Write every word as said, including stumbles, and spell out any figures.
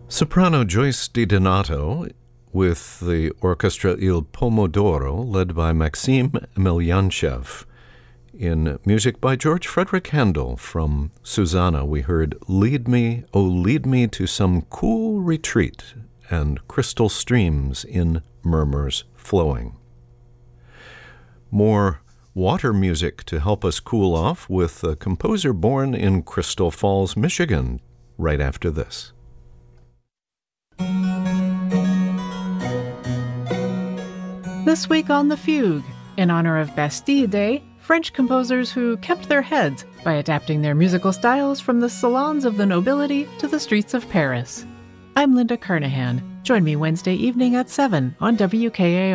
Soprano Joyce DiDonato with the orchestra Il Pomodoro, led by Maxim Emelianchev. In music by George Frederick Handel from Susanna, we heard Lead Me, Oh Lead Me to Some Cool Retreat, and Crystal Streams in Murmurs Flowing. More water music to help us cool off with a composer born in Crystal Falls, Michigan, right after this. This week on The Fugue, in honor of Bastille Day, French composers who kept their heads by adapting their musical styles from the salons of the nobility to the streets of Paris. I'm Linda Kernahan. Join me Wednesday evening at seven on W K A R.